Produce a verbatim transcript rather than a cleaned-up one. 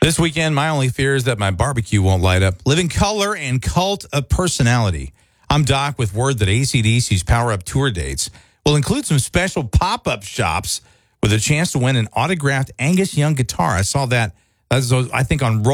This weekend, my only fear is that my barbecue won't light up. Living Color and Cult of Personality. I'm Doc with word that A C D C's Power Up tour dates will include some special pop-up shops with a chance to win an autographed Angus Young guitar. I saw that, I think, on Roll.